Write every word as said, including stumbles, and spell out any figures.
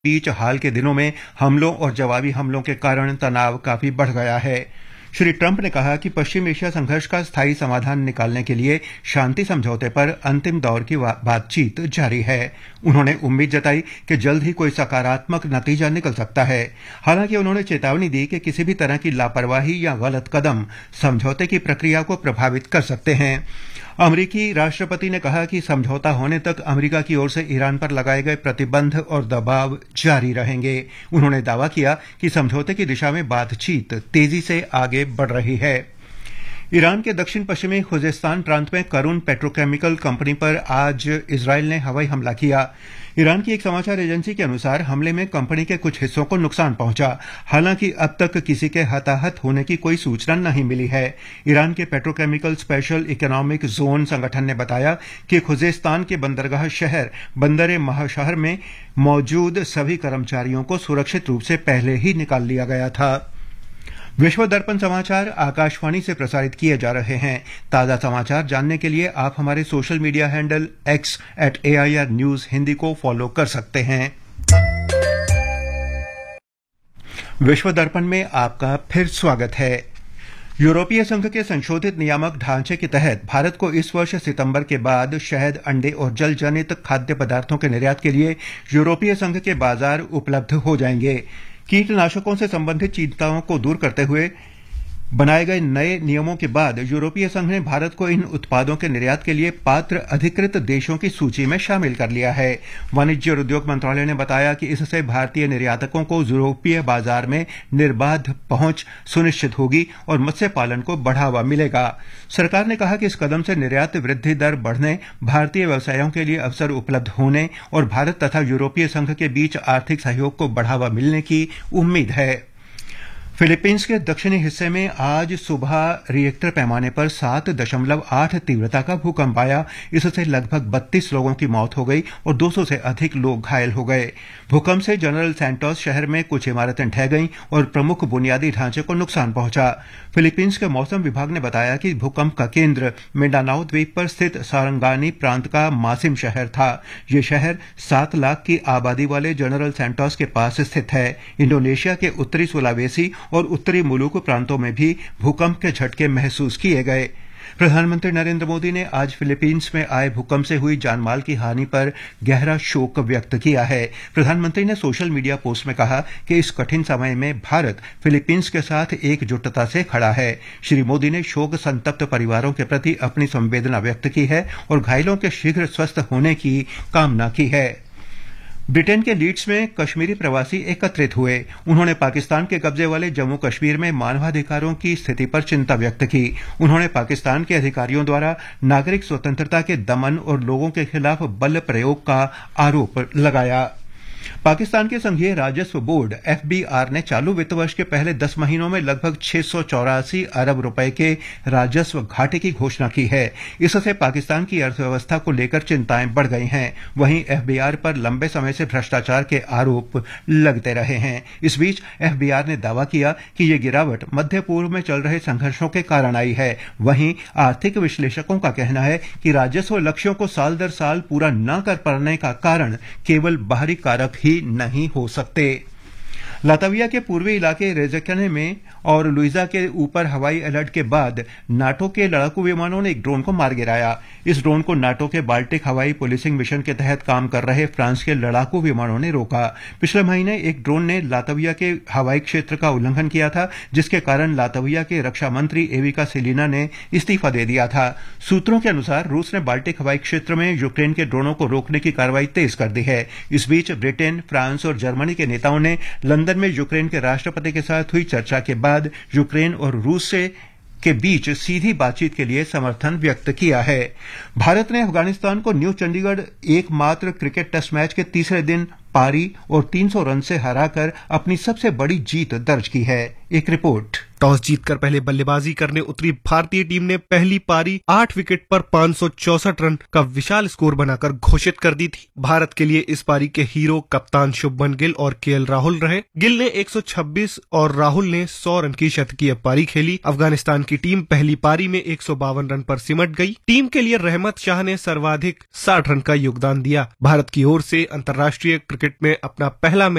बीच हाल के दिनों में हमलों और जवाबी हमलों के कारण तनाव काफी बढ़ गया है। श्री ट्रंप ने कहा कि पश्चिम एशिया संघर्ष का स्थायी समाधान निकालने के लिए शांति समझौते पर अंतिम दौर की बातचीत जारी है। उन्होंने उम्मीद जताई कि जल्द ही कोई सकारात्मक नतीजा निकल सकता है। हालांकि उन्होंने चेतावनी दी कि किसी भी तरह की लापरवाही या गलत कदम समझौते की प्रक्रिया को प्रभावित कर सकते हैं। अमेरिकी राष्ट्रपति ने कहा कि समझौता होने तक अमेरिका की ओर से ईरान पर लगाए गए प्रतिबंध और दबाव जारी रहेंगे। उन्होंने दावा किया कि समझौते की दिशा में बातचीत तेजी से आगे बढ़ रही है। ईरान के दक्षिण पश्चिमी खुजेस्तान प्रांत में करून पेट्रोकेमिकल कंपनी पर आज इजरायल ने हवाई हमला किया। ईरान की एक समाचार एजेंसी के अनुसार हमले में कंपनी के कुछ हिस्सों को नुकसान पहुंचा। हालांकि अब तक किसी के हताहत होने की कोई सूचना नहीं मिली है। ईरान के पेट्रोकेमिकल स्पेशल इकोनॉमिक जोन संगठन ने बताया कि खुजेस्तान के बंदरगाह शहर बंदर महाशहर में मौजूद सभी कर्मचारियों को सुरक्षित रूप से पहले ही निकाल लिया गया था। विश्व दर्पण समाचार आकाशवाणी से प्रसारित किए जा रहे हैं। ताजा समाचार जानने के लिए आप हमारे social media handle x eight A I R news Hindi को फॉलो कर सकते हैं। विश्व दर्पण में आपका फिर स्वागत है। यूरोपीय संघ के संशोधित नियामक ढांचे के तहत भारत को इस वर्ष सितंबर के बाद शहद, अंडे और जल जनित खाद्य पदार्थों के निर्यात के लिए यूरोपीय संघ के बाजार उपलब्ध हो जाएंगे। कीटनाशकों से संबंधित चिंताओं को दूर करते हुए बनाए गए नए नियमों के बाद यूरोपीय संघ ने भारत को इन उत्पादों के निर्यात के लिए पात्र अधिकृत देशों की सूची में शामिल कर लिया है। वाणिज्य और उद्योग मंत्रालय ने बताया कि इससे भारतीय निर्यातकों को यूरोपीय बाजार में निर्बाध पहुंच सुनिश्चित होगी और मत्स्य पालन को बढ़ावा मिलेगा। सरकार ने कहा कि इस कदम से निर्यात वृद्धि दर बढ़ने, भारतीय व्यवसायों के लिए अवसर उपलब्ध होने और भारत तथा यूरोपीय संघ के बीच आर्थिक सहयोग को बढ़ावा मिलने की उम्मीद है। फिलीपींस के दक्षिणी हिस्से में आज सुबह रिएक्टर पैमाने पर सात दशमलव आठ तीव्रता का भूकंप आया। इससे लगभग बत्तीस लोगों की मौत हो गई और दो सौ से अधिक लोग घायल हो गए। भूकंप से जनरल सैंटोस शहर में कुछ इमारतें ढह गईं और प्रमुख बुनियादी ढांचे को नुकसान पहुंचा। फिलीपींस के मौसम विभाग ने बताया कि भूकंप का केंद्र मिंडानाओ द्वीप पर स्थित सारंगानी प्रांत का मासिम शहर था। ये शहर सात लाख की आबादी वाले जनरल सैंटोस के पास स्थित है। इंडोनेशिया के उत्तरी सुलावेसी और उत्तरी मुलुकु प्रांतों में भी भूकंप के झटके महसूस किए गए। प्रधानमंत्री नरेंद्र मोदी ने आज फिलीपींस में आए भूकंप से हुई जानमाल की हानि पर गहरा शोक व्यक्त किया है। प्रधानमंत्री ने सोशल मीडिया पोस्ट में कहा कि इस कठिन समय में भारत फिलीपींस के साथ एकजुटता से खड़ा है। श्री मोदी ने शोक संतप्त परिवारों के प्रति अपनी संवेदना व्यक्त की है और घायलों के शीघ्र स्वस्थ होने की कामना की है। ब्रिटेन के लीड्स में कश्मीरी प्रवासी एकत्रित हुए। उन्होंने पाकिस्तान के कब्जे वाले जम्मू कश्मीर में मानवाधिकारों की स्थिति पर चिंता व्यक्त की। उन्होंने पाकिस्तान के अधिकारियों द्वारा नागरिक स्वतंत्रता के दमन और लोगों के खिलाफ बल प्रयोग का आरोप लगाया। पाकिस्तान के संघीय राजस्व बोर्ड एफ बी आर ने चालू वित्त वर्ष के पहले दस महीनों में लगभग छह सौ चौरासी अरब रुपए के राजस्व घाटे की घोषणा की है। इससे पाकिस्तान की अर्थव्यवस्था को लेकर चिंताएं बढ़ गई हैं। वहीं एफ बी आर पर लंबे समय से भ्रष्टाचार के आरोप लगते रहे हैं। इस बीच एफ बी आर ने दावा किया कि ये गिरावट मध्य पूर्व में चल रहे संघर्षों के कारण आई है। वहीं आर्थिक विश्लेषकों का कहना है कि राजस्व लक्ष्यों को साल दर साल पूरा न कर पाने का कारण केवल बाहरी कारक ही नहीं हो सकते। लातविया के पूर्वी इलाके रेज़ेकने में और लुइजा के ऊपर हवाई अलर्ट के बाद नाटो के लड़ाकू विमानों ने एक ड्रोन को मार गिराया। इस ड्रोन को नाटो के बाल्टिक हवाई पुलिसिंग मिशन के तहत काम कर रहे फ्रांस के लड़ाकू विमानों ने रोका। पिछले महीने एक ड्रोन ने लातविया के हवाई क्षेत्र का उल्लंघन किया था, जिसके कारण लातविया के रक्षा मंत्री एविका सिलिना ने इस्तीफा दे दिया था। सूत्रों के अनुसार रूस ने बाल्टिक हवाई क्षेत्र में यूक्रेन के ड्रोनों को रोकने की कार्रवाई तेज कर दी है। इस बीच ब्रिटेन, फ्रांस और जर्मनी के नेताओं ने लंदन में यूक्रेन के राष्ट्रपति के साथ हुई चर्चा के बाद यूक्रेन और रूस से के बीच सीधी बातचीत के लिए समर्थन व्यक्त किया है। भारत ने अफगानिस्तान को न्यू चंडीगढ़ एकमात्र क्रिकेट टेस्ट मैच के तीसरे दिन पारी और तीन सौ रन से हराकर अपनी सबसे बड़ी जीत दर्ज की है। एक रिपोर्ट। टॉस जीतकर पहले बल्लेबाजी करने उतरी भारतीय टीम ने पहली पारी आठ विकेट पर पाँच सौ चौसठ रन का विशाल स्कोर बनाकर घोषित कर दी थी। भारत के लिए इस पारी के हीरो कप्तान शुभमन गिल और केएल राहुल रहे। गिल ने एक सौ छब्बीस और राहुल ने सौ रन की शतकीय पारी खेली। अफगानिस्तान की टीम पहली पारी में एक सौ बावन रन पर सिमट गई। टीम के लिए रहमत शाह ने सर्वाधिक साठ रन का योगदान दिया। भारत की ओर से अंतर्राष्ट्रीय क्रिकेट में अपना पहला